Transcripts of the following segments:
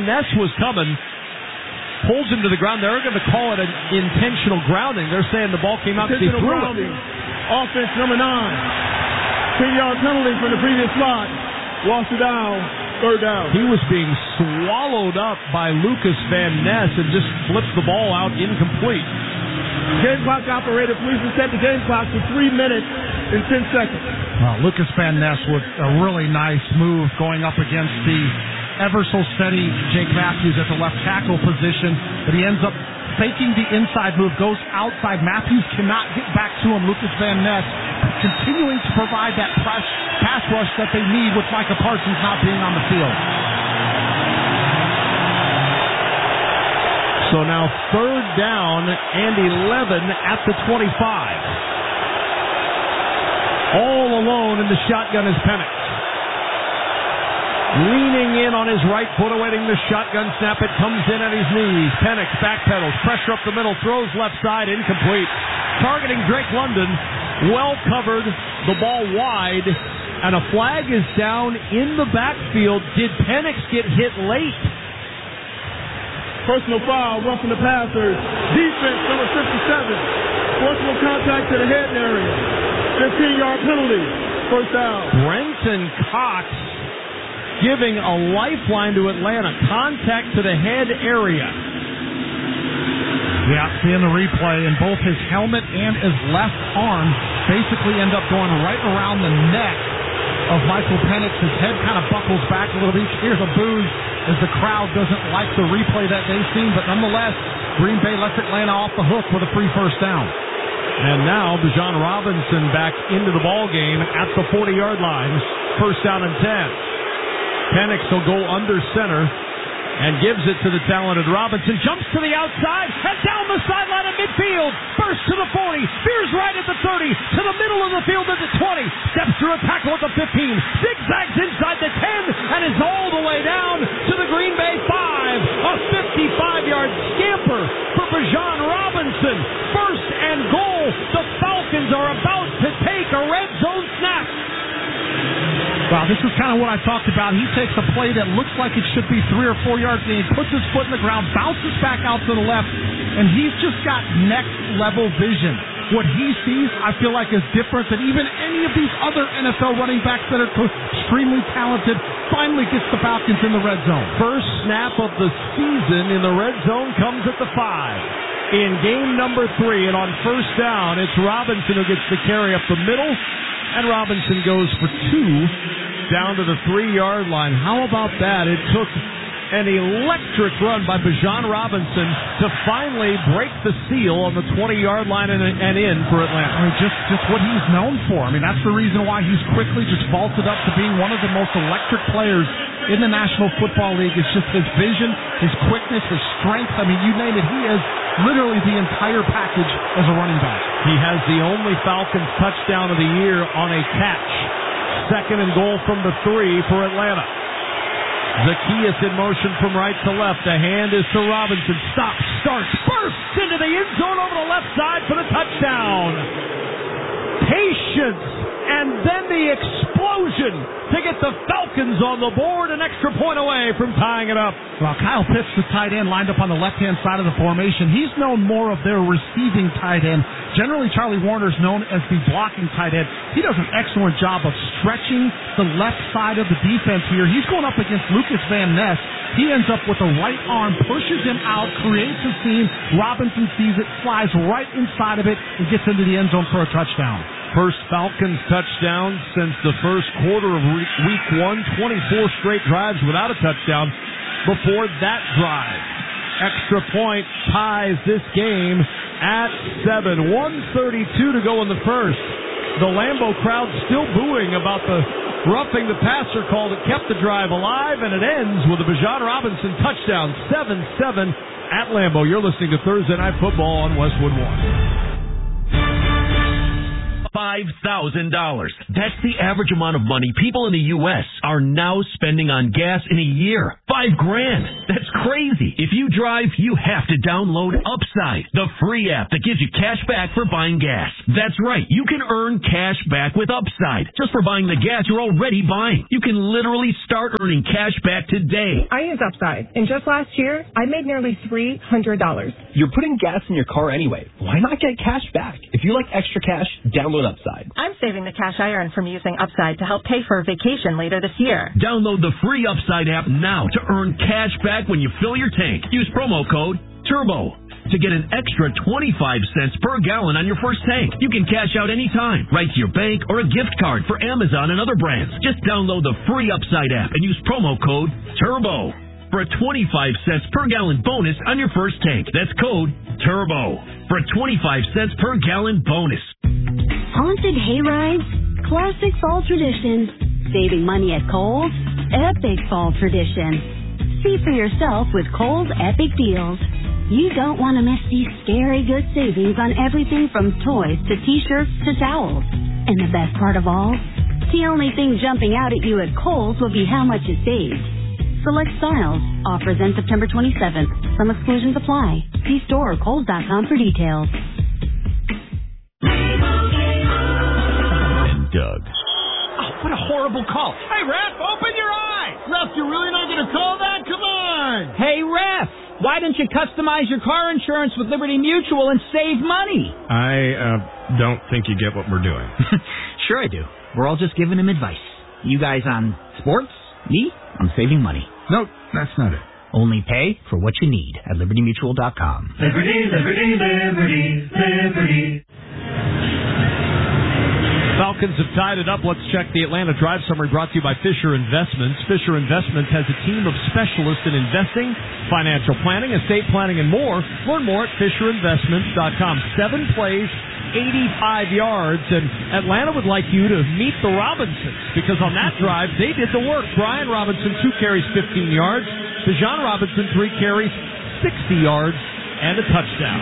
Ness was coming, pulls him to the ground. They're going to call it an intentional grounding. They're saying the ball came out because he threw grounding. Offense number 9. 10-yard penalty from the previous slot. Walks it down. Third down. He was being swallowed up by Lucas Van Ness and just flipped the ball out incomplete. Game clock operator, please reset the game clock to 3 minutes and 10 seconds. Well, Lucas Van Ness with a really nice move going up against the ever so steady Jake Matthews at the left tackle position, but he ends up faking the inside move, goes outside. Matthews cannot get back to him. Lucas Van Ness continuing to provide that pass rush that they need with Micah Parsons not being on the field. So now third down and 11 at the 25. All alone in the shotgun is Penix. Leaning in on his right foot, awaiting the shotgun snap. It comes in at his knees. Penix backpedals, pressure up the middle, throws left side, incomplete. Targeting Drake London, well covered, the ball wide, and a flag is down in the backfield. Did Penix get hit late? Personal foul, roughing the passers. Defense, number 57. Personal contact to the head area. 15-yard penalty. First down. Brenton Cox giving a lifeline to Atlanta. Contact to the head area. Yeah, seeing the replay, and both his helmet and his left arm basically end up going right around the neck of Michael Penix. His head kind of buckles back a little bit. Here's a booze as the crowd doesn't like the replay that they've seen, but nonetheless, Green Bay lets Atlanta off the hook with a free first down. And now Bijan Robinson back into the ball game at the 40-yard line. First down and 10. Penix will go under center and gives it to the talented Robinson. Jumps to the outside and down the sideline of midfield. Burst to the 40. Veers right at the 30. To the middle of the field at the 20. Steps through a tackle at the 15. Zigzags inside the 10 and is all the way down to the Green Bay 5. A 55-yard scamper for Bijan Robinson. First and goal. The Falcons are about to take a red zone snap. Wow, this is kind of what I talked about. He takes a play that looks like it should be 3 or 4 yards, and he puts his foot in the ground, bounces back out to the left, and he's just got next-level vision. What he sees, I feel like, is different than even any of these other NFL running backs that are extremely talented. Finally gets the Falcons in the red zone. First snap of the season in the red zone comes at the 5. In game number 3, and on first down, it's Robinson who gets the carry up the middle. And Robinson goes for 2 down to the 3-yard line. How about that? It took an electric run by Bijan Robinson to finally break the seal on the 20-yard line and in for Atlanta. I mean, just what he's known for. I mean, that's the reason why he's quickly just vaulted up to being one of the most electric players in the National Football League. It's just his vision, his quickness, his strength. I mean, you name it. He is literally the entire package as a running back. He has the only Falcons touchdown of the year on a catch. Second and goal from the 3 for Atlanta. Zacchaeus in motion from right to left. The hand is to Robinson. Stops, starts, bursts into the end zone over the left side for the touchdown. Patience, and then the explosion to get the Falcons on the board, an extra point away from tying it up. Well, Kyle Pitts, the tight end, lined up on the left-hand side of the formation. He's known more of their receiving tight end. Generally, Charlie Warner's known as the blocking tight end. He does an excellent job of stretching the left side of the defense here. He's going up against Lucas Van Ness. He ends up with a right arm, pushes him out, creates a seam. Robinson sees it, flies right inside of it, and gets into the end zone for a touchdown. First Falcons touchdown since the first quarter of week 1. 24 straight drives without a touchdown before that drive. Extra point ties this game at 7. 1:32 to go in the first. The Lambeau crowd still booing about the roughing the passer call that kept the drive alive, and it ends with a Bijan Robinson touchdown. 7-7 at Lambeau. You're listening to Thursday Night Football on Westwood One. $5,000. That's the average amount of money people in the U.S. are now spending on gas in a year. $5,000. That's crazy. If you drive, you have to download Upside, the free app that gives you cash back for buying gas. That's right. You can earn cash back with Upside just for buying the gas you're already buying. You can literally start earning cash back today. I use Upside, and just last year, I made nearly $300. You're putting gas in your car anyway. Why not get cash back? If you like extra cash, download Upside. I'm saving the cash I earn from using Upside to help pay for a vacation later this year. Download the free Upside app now to earn cash back when you fill your tank. Use promo code TURBO to get an extra 25 cents per gallon on your first tank. You can cash out anytime, right to your bank or a gift card for Amazon and other brands. Just download the free Upside app and use promo code TURBO for a 25 cents per gallon bonus on your first tank. That's code TURBO for a 25 cents per gallon bonus. Haunted hayrides, classic fall traditions, saving money at Kohl's, epic fall tradition. See for yourself with Kohl's Epic Deals. You don't want to miss these scary good savings on everything from toys to t-shirts to towels. And the best part of all, the only thing jumping out at you at Kohl's will be how much you saved. Select styles. Offers end September 27th. Some exclusions apply. See store or Kohl's.com for details. And Doug. Oh, what a horrible call. Hey, Ref, open your eyes. Ref, you're really not going to call that? Come on. Hey, Ref, why don't you customize your car insurance with Liberty Mutual and save money? I don't think you get what we're doing. Sure I do. We're all just giving him advice. You guys on sports, me on saving money. No, that's not it. Only pay for what you need at LibertyMutual.com. Liberty, liberty, liberty, liberty. Falcons have tied it up. Let's check the Atlanta Drive Summary brought to you by Fisher Investments. Fisher Investments has a team of specialists in investing, financial planning, estate planning, and more. Learn more at FisherInvestments.com. 7 plays, 85 yards, and Atlanta would like you to meet the Robinsons because on that drive, they did the work. Brian Robinson, 2 carries, 15 yards. Bijan Robinson, 3 carries, 60 yards, and a touchdown.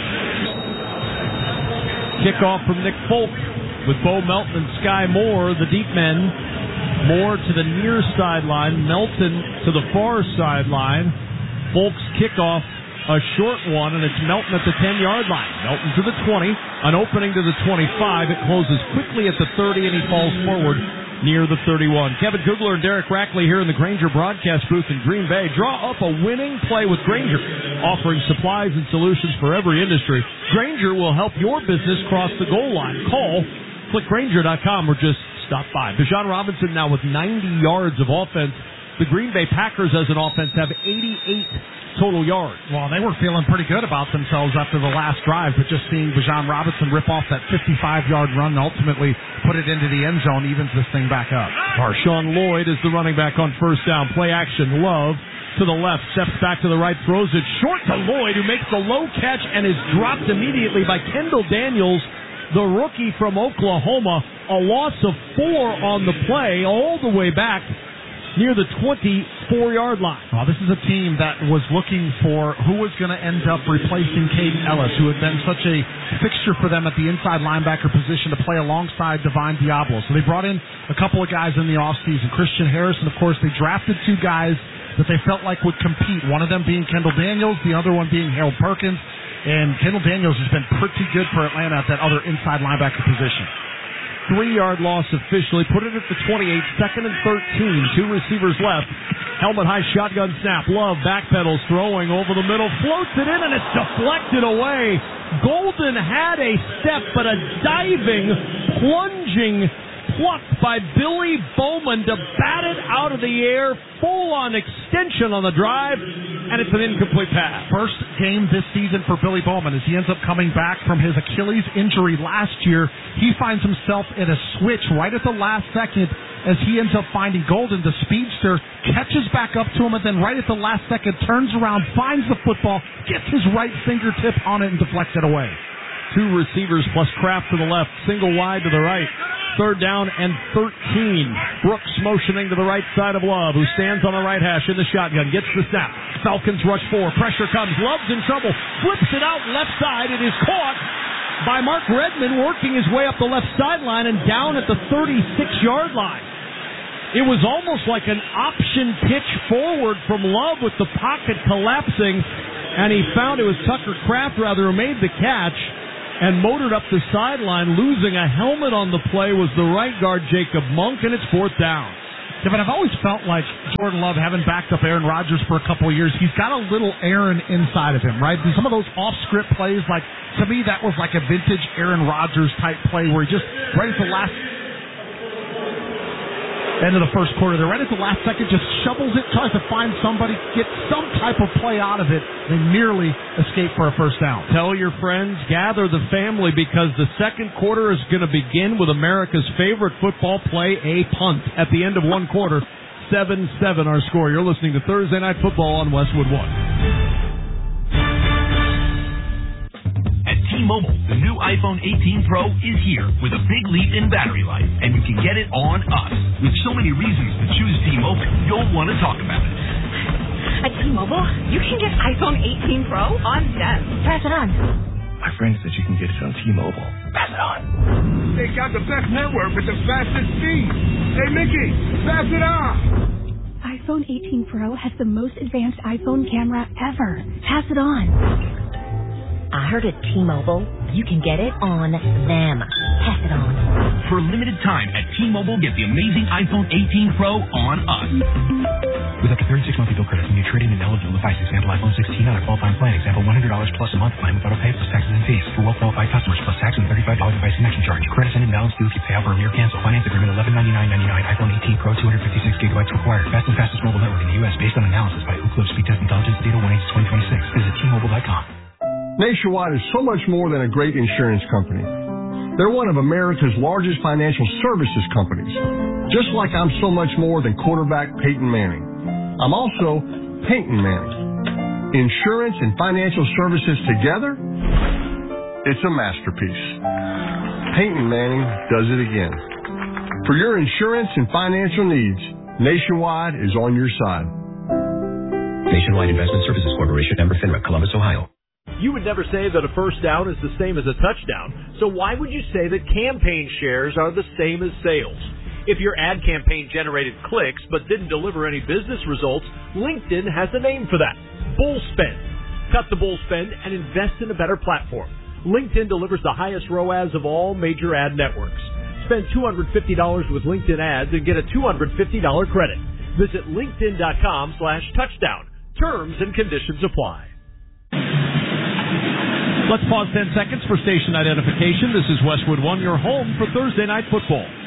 Kickoff from Nick Folk with Bo Melton and Sky Moore, the deep men. Moore to the near sideline, Melton to the far sideline. Folk's kickoff, a short one, and it's Melton at the 10-yard line. Melton to the 20, an opening to the 25. It closes quickly at the 30, and he falls forward near the 31. Kevin Kugler and Derek Rackley here in the Grainger broadcast booth in Green Bay. Draw up a winning play with Grainger, offering supplies and solutions for every industry. Grainger will help your business cross the goal line. Call, click Grainger.com, or just stop by. Bijan Robinson now with 90 yards of offense. The Green Bay Packers as an offense have 88 total yards. Well, they were feeling pretty good about themselves after the last drive, but just seeing Bijan Robinson rip off that 55-yard run and ultimately put it into the end zone evens this thing back up. Marshawn Lloyd is the running back on first down. Play action. Love to the left, steps back to the right, throws it short to Lloyd, who makes the low catch and is dropped immediately by Kendall Daniels, the rookie from Oklahoma. A loss of 4 on the play, all the way back near the 24-yard line. Well, this is a team that was looking for who was going to end up replacing Caden Ellis, who had been such a fixture for them at the inside linebacker position to play alongside Divine Diablo. So they brought in a couple of guys in the offseason, Christian Harris, and of course they drafted 2 guys that they felt like would compete, one of them being Kendall Daniels, the other one being Harold Perkins. And Kendall Daniels has been pretty good for Atlanta at that other inside linebacker position. 3-yard loss officially. Put it at the 28, 2nd and 13. 2 receivers left. Helmet high shotgun snap. Love backpedals, throwing over the middle. Floats it in, and it's deflected away. Golden had a step, but a diving, plunging pluck by Billy Bowman to bat it out of the air. Full-on extension on the drive, and it's an incomplete pass. First game this season for Billy Bowman as he ends up coming back from his Achilles injury last year. He finds himself in a switch right at the last second as he ends up finding Golden, the speedster, catches back up to him, and then right at the last second turns around, finds the football, gets his right fingertip on it, and deflects it away. 2 receivers plus Kraft to the left, single wide to the right. 3rd down and 13. Brooks motioning to the right side of Love, who stands on the right hash in the shotgun. Gets the snap. Falcons rush 4. Pressure comes. Love's in trouble. Flips it out left side. It is caught by Mark Redmond, working his way up the left sideline and down at the 36-yard line. It was almost like an option pitch forward from Love with the pocket collapsing, and he found it was Tucker Kraft, who made the catch and motored up the sideline. Losing a helmet on the play was the right guard, Jacob Monk, and it's 4th down. Yeah, but I've always felt like Jordan Love, having backed up Aaron Rodgers for a couple of years, he's got a little Aaron inside of him, right? Some of those off-script plays, like, to me, that was like a vintage Aaron Rodgers type play where he just, right at the last end of the first quarter, right at the last second, just shovels it, tries to find somebody, get some type of play out of it. They nearly escape for a first down. Tell your friends, gather the family, because the second quarter is going to begin with America's favorite football play, a punt. At the end of one quarter, 7-7 our score. You're listening to Thursday Night Football on Westwood One. T-Mobile, the new iPhone 18 Pro is here with a big leap in battery life, and you can get it on us. With so many reasons to choose T-Mobile, you'll want to talk about it. At T-Mobile, you can get iPhone 18 Pro on them. Pass it on. My friend said you can get it on T-Mobile. Pass it on. They got the best network with the fastest speed. Hey, Mickey, pass it on. iPhone 18 Pro has the most advanced iPhone camera ever. Pass it on. I heard at T-Mobile, you can get it on them. Pass it on. For a limited time at T-Mobile, get the amazing iPhone 18 Pro on us. With up to 36 monthly bill credits when you trade in an eligible device, example iPhone 16 on a qualifying plan, example $100 plus a month plan with auto pay plus taxes and fees. For well-qualified customers, plus tax and $35 device connection charge. Credit and balance due if you pay out early or cancel. Finance agreement $1199.99. iPhone 18 Pro 256 gigabytes required. Best and fastest mobile network in the U.S. based on analysis by Ookla Speed Test Intelligence Data 1/8/2026. Visit T-Mobile.com. Nationwide is so much more than a great insurance company. They're one of America's largest financial services companies. Just like I'm so much more than quarterback Peyton Manning. I'm also Peyton Manning. Insurance and financial services together? It's a masterpiece. Peyton Manning does it again. For your insurance and financial needs, Nationwide is on your side. Nationwide Investment Services Corporation, member FINRA, Columbus, Ohio. You would never say that a first down is the same as a touchdown, so why would you say that campaign shares are the same as sales? If your ad campaign generated clicks but didn't deliver any business results, LinkedIn has a name for that: bull spend. Cut the bull spend and invest in a better platform. LinkedIn delivers the highest ROAS of all major ad networks. Spend $250 with LinkedIn ads and get a $250 credit. Visit linkedin.com/touchdown. Terms and conditions apply. Let's pause 10 seconds for station identification. This is Westwood One, your home for Thursday Night Football.